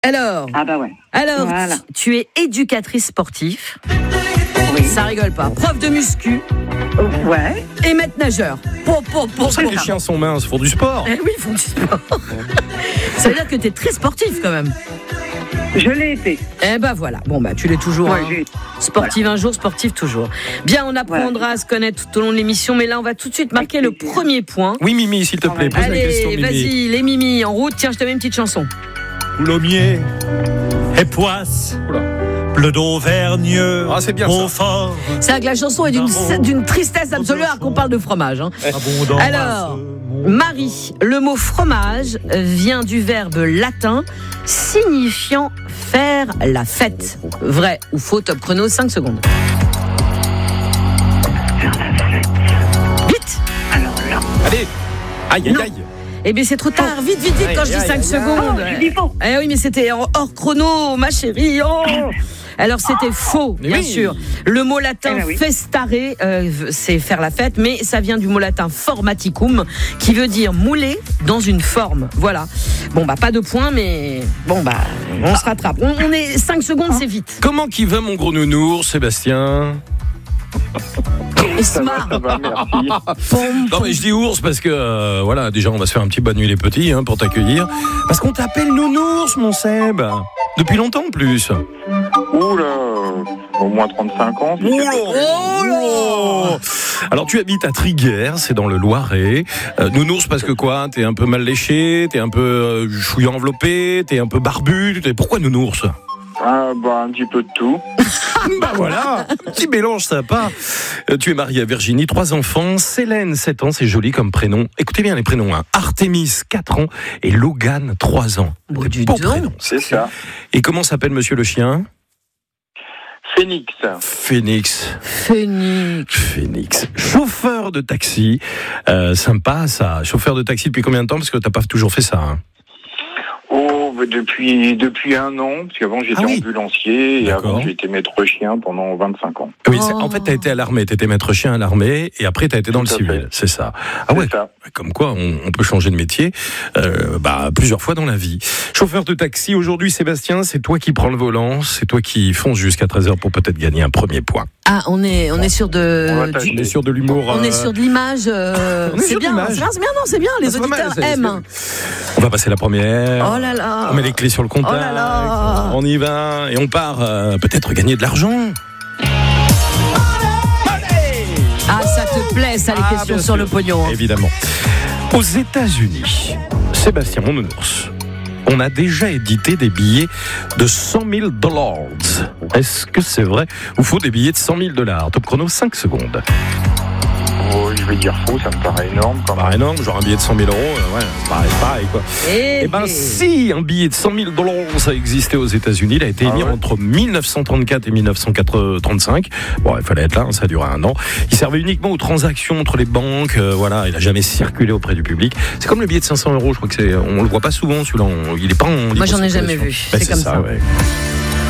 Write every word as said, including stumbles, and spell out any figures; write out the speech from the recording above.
Alors, Ah bah ouais. alors Voilà. tu es éducatrice sportive. Oui. Ça rigole pas. Prof de muscu Oh, ouais. et maître nageur. Pour, pour, pour, Pour ça que les chiens sont minces, font du sport. Eh oui, ils font du sport. Ça veut dire que tu es très sportif quand même. Je l'ai été. Eh ben voilà. Bon bah tu l'es toujours. Ouais, hein. j'ai- Sportive un jour, sportive toujours. Bien, on apprendra Voilà. à se connaître tout au long de l'émission, mais là on va tout de suite marquer le premier point. Oui, Mimi, s'il te plaît, pose la question, Allez, Mimi. vas-y, les Mimi en route. Tiens, je te mets une petite chanson. Coulommiers et Poisse, bleu d'Auvergne, Ah, c'est bien ça. Beaufort, C'est vrai que la chanson est d'une, d'une tristesse absolue alors qu'on parle de fromage. Hein. abondant. Alors, Marie, le mot fromage vient du verbe latin signifiant faire la fête. Vrai ou faux, top chrono, cinq secondes. Vite. Alors là. Allez, aïe, aïe, Non. aïe. Eh bien, c'est trop tard. Vite, vite, vite, quand je dis Aïe, cinq aïe, secondes. aïe. Oh, je dis faux. Eh oui, mais c'était en hors chrono, ma chérie. Oh. Alors, c'était faux, Mais bien oui. sûr. Le mot latin Eh ben oui. festare, euh, c'est faire la fête, mais ça vient du mot latin formaticum, qui veut dire mouler dans une forme. Voilà. Bon, bah, pas de points, mais bon, bah, on se rattrape. On, on est cinq secondes, c'est vite. Comment qui va, mon gros nounours, Sébastien? Et se marre. Ça va, merci. Pom, Non, mais je dis ours parce que, euh, voilà, déjà, on va se faire un petit bonne nuit les petits, hein, pour t'accueillir. Parce qu'on t'appelle nounours, mon Seb. Depuis longtemps, en plus. Oula, au moins trente-cinq ans. si c'est possible. Oh là. Alors, tu habites à Triguères, c'est dans le Loiret. Euh, nounours parce que quoi? T'es un peu mal léché, t'es un peu euh, chouillant enveloppé, t'es un peu barbu. T'es... Pourquoi nounours? Ah, bah, un petit peu de tout. Bah voilà, petit mélange sympa. Euh, tu es marié à Virginie, trois enfants. Célène, sept ans, c'est joli comme prénom. Écoutez bien les prénoms, hein. Artémis, quatre ans. Et Logan, trois ans. Bon, Des dis beaux donc. prénoms. C'est ça. Et comment s'appelle monsieur le chien? Phoenix. Phoenix. Phoenix. Phoenix. Chauffeur de taxi. Euh, sympa ça. Chauffeur de taxi depuis combien de temps? Parce que t'as pas toujours fait ça. Hein. Oh, bah, depuis, depuis un an, parce qu'avant j'étais Ah oui. ambulancier et D'accord. avant j'ai été maître chien pendant vingt-cinq ans. Oui, Oh. c'est- en fait, t'as été à l'armée. T'étais maître chien à l'armée et après t'as été dans Tout le à civil. fait. C'est ça. Ah ouais. C'est ça. Comme quoi, on, on peut changer de métier euh, bah, plusieurs fois dans la vie. Chauffeur de taxi, aujourd'hui, Sébastien, c'est toi qui prends le volant, c'est toi qui fonce jusqu'à treize heures pour peut-être gagner un premier point. Ah, on est, on est sûr On de. va du- tâcher. On est sur de l'humour. On euh, est sur de l'image. euh, On est c'est sur bien, l'image. c'est bien, c'est bien, non, c'est bien. Les c'est pas mal, auditeurs c'est- aiment. On va passer la première. Oh là là. On met les clés sur le contact. Oh là là. On y va et on part euh, peut-être gagner de l'argent. Ah, ça te plaît, ça, les Ah, questions bien sur sûr. le pognon. hein. Évidemment. Aux États-Unis, Sébastien, mon nounours, on a déjà édité des billets de cent mille dollars. Est-ce que c'est vrai ou faux, des billets de cent mille dollars? Top chrono, cinq secondes. Oh, je vais dire faux, ça me paraît énorme quand Pas même. énorme, genre un billet de cent mille euros, euh, ouais, c'est pareil, pareil quoi. Eh Eh ben ben, si, un billet de cent mille dollars a existé aux États-Unis, il a été Ah émis ouais. entre mille neuf cent trente-quatre et mille neuf cent trente-cinq. Bon, il fallait être là, hein, ça a duré un an. Il servait uniquement aux transactions entre les banques, euh, voilà, il a jamais circulé auprès du public. C'est comme le billet de cinq cents euros, je crois que c'est, on le voit pas souvent celui-là, on- il est pas en libre Moi, j'en ai circulation. jamais vu. Ben, C'est comme ça. ouais.